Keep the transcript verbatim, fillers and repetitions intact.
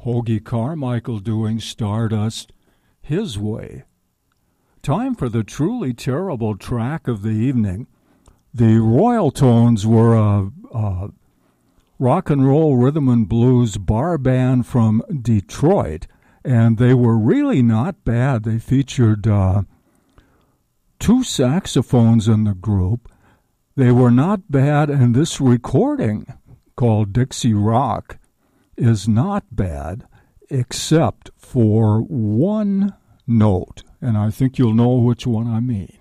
Hoagie Carmichael doing Stardust his way. Time for the truly terrible track of the evening. The Royal Tones were a, a rock and roll rhythm and blues bar band from Detroit, and they were really not bad. They featured uh, two saxophones in the group. They were not bad, and this recording, called Dixie Rock, is not bad except for one note, and I think you'll know which one I mean.